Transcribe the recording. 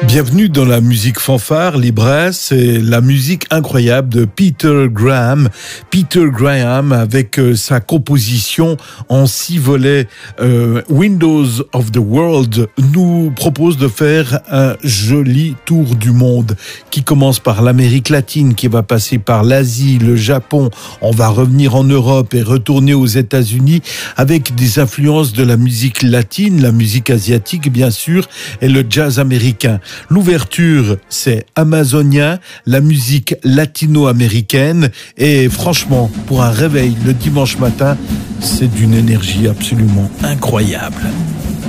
Bienvenue dans la musique fanfare, Libra, c'est la musique incroyable de Peter Graham. Peter Graham avec sa composition en 6 volets Windows of the World nous propose de faire un joli tour du monde qui commence par l'Amérique latine, qui va passer par l'Asie, le Japon, on va revenir en Europe et retourner aux États-Unis avec des influences de la musique latine, la musique asiatique bien sûr et le jazz américain. L'ouverture, c'est amazonien, la musique latino-américaine et franchement, pour un réveil le dimanche matin, c'est d'une énergie absolument incroyable.